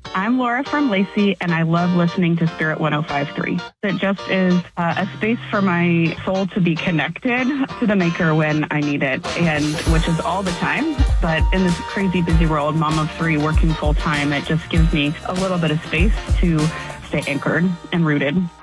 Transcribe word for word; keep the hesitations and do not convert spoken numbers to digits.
I'm Laura from Lacey, and I love listening to Spirit one oh five point three. It just is uh, a space for my soul to be connected to the Maker when I need it, and which is all the time. But in this crazy busy world, mom of three, working full time, it just gives me a little bit of space to stay anchored and rooted.